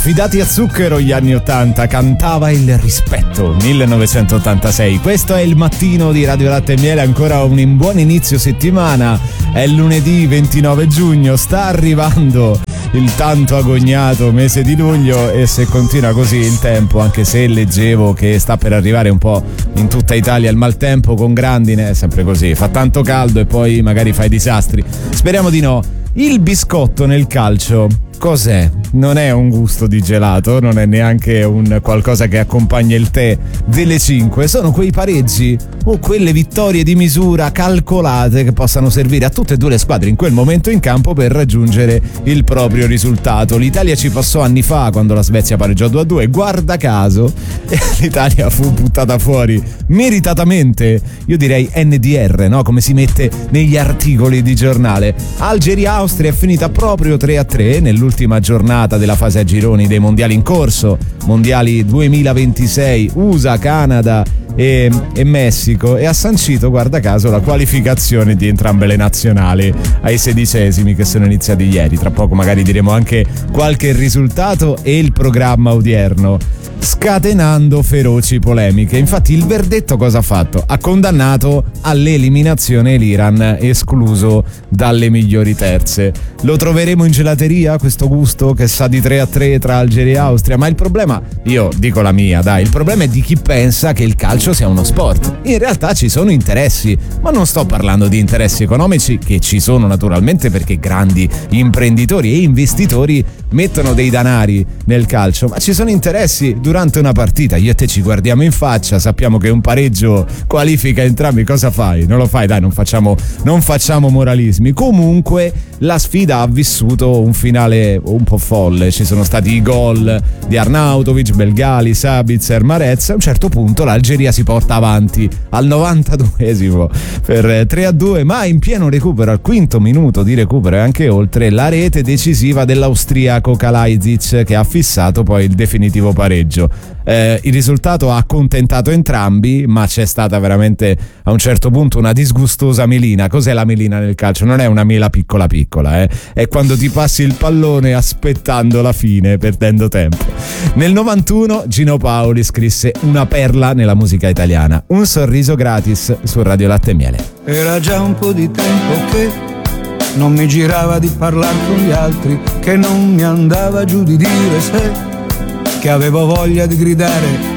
Affidati a zucchero gli anni 80, cantava Il rispetto, 1986. Questo è il mattino di Radio Latte e Miele, ancora un buon inizio settimana. È lunedì 29 giugno, sta arrivando il tanto agognato mese di luglio e se continua così il tempo, anche se leggevo che sta per arrivare un po' in tutta Italia il maltempo con grandine, è sempre così, fa tanto caldo e poi magari fai disastri. Speriamo di no. Il biscotto nel calcio cos'è? Non è un gusto di gelato, non è neanche un qualcosa che accompagna il tè delle 5, sono quei pareggi o quelle vittorie di misura calcolate che possano servire a tutte e due le squadre in quel momento in campo per raggiungere il proprio risultato. L'Italia ci passò anni fa quando la Svezia pareggiò 2-2, guarda caso l'Italia fu buttata fuori meritatamente, io direi NDR, no? Come si mette negli articoli di giornale. Algeria-Austria è finita proprio 3-3 nell'ultima giornata della fase a gironi dei mondiali in corso, mondiali 2026, USA, Canada e Messico, e ha sancito, guarda caso, la qualificazione di entrambe le nazionali ai 16esimi che sono iniziati ieri. Tra poco magari diremo anche qualche risultato e il programma odierno, scatenando feroci polemiche. Infatti il verdetto cosa ha fatto? Ha condannato all'eliminazione l'Iran, escluso dalle migliori terze. Lo troveremo in gelateria questo gusto che sa di 3-3 tra Algeria e Austria? Ma il problema, io dico la mia, dai, il problema è di chi pensa che il calcio sia uno sport. In realtà ci sono interessi, ma non sto parlando di interessi economici, che ci sono naturalmente perché grandi imprenditori e investitori mettono dei danari nel calcio, ma ci sono interessi durante una partita. Io e te ci guardiamo in faccia, sappiamo che un pareggio qualifica entrambi, cosa fai? Non lo fai, dai, non facciamo moralismi. Comunque la sfida ha vissuto un finale un po' folle, ci sono stati i gol di Arnautovic, Belgali, Sabitzer, Marez. A un certo punto l'Algeria si porta avanti al 92esimo per 3-2, ma in pieno recupero, al quinto minuto di recupero e anche oltre, la rete decisiva dell'austriaco Kalajdzic, che ha fissato poi il definitivo pareggio. Il risultato ha accontentato entrambi, ma c'è stata veramente a un certo punto una disgustosa melina. Cos'è la melina nel calcio? Non è una mela piccola piccola, è quando ti passi il pallone aspettando la fine, perdendo tempo. Nel 91 Gino Paoli scrisse una perla nella musica italiana, Un sorriso gratis, su Radio Latte e Miele. Era già un po' di tempo che non mi girava di parlare con gli altri, che non mi andava giù di dire se, che avevo voglia di gridare